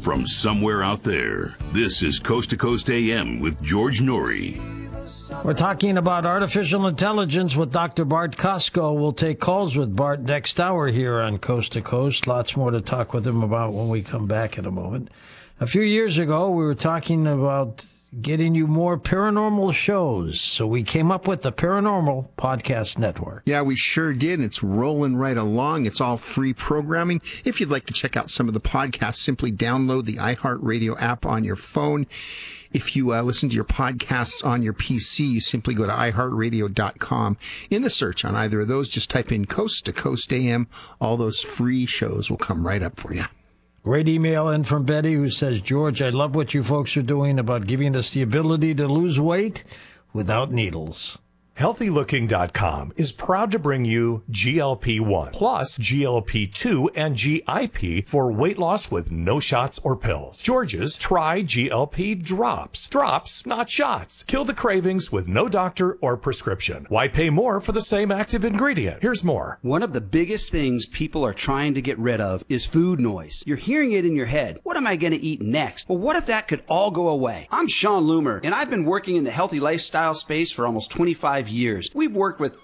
from somewhere out there. This is Coast to Coast AM with George Norrie. We're talking about artificial intelligence with Dr. Bart Costco. We'll take calls with Bart next hour here on Coast to Coast. Lots more to talk with him about when we come back in a moment. A few years ago, we were talking about getting you more paranormal shows. So we came up with the Paranormal Podcast Network. Yeah, we sure did. It's rolling right along. It's all free programming. If you'd like to check out some of the podcasts, simply download the iHeartRadio app on your phone. If you listen to your podcasts on your PC, you simply go to iHeartRadio.com. In the search on either of those, just type in Coast to Coast AM. All those free shows will come right up for you. Great email in from Betty who says, George, I love what you folks are doing about giving us the ability to lose weight without needles. HealthyLooking.com is proud to bring you GLP-1 plus GLP-2 and GIP for weight loss with no shots or pills. George's Try GLP Drops. Drops, not shots. Kill the cravings with no doctor or prescription. Why pay more for the same active ingredient? Here's more. One of the biggest things people are trying to get rid of is food noise. You're hearing it in your head. What am I going to eat next? Well, what if that could all go away? I'm Sean Loomer, and I've been working in the healthy lifestyle space for almost 25 years. We've worked with